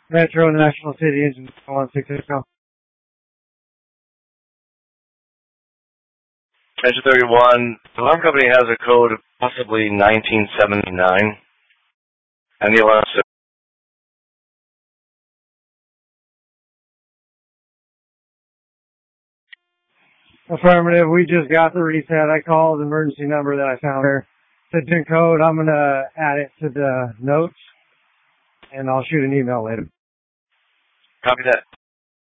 Metro National City Engine 168. Engine 31, the alarm company has a code of possibly 1979, and the alarm system. Affirmative, we just got the reset. I called the emergency number that I found there. The PIN code, I'm going to add it to the notes, and I'll shoot an email later. Copy that.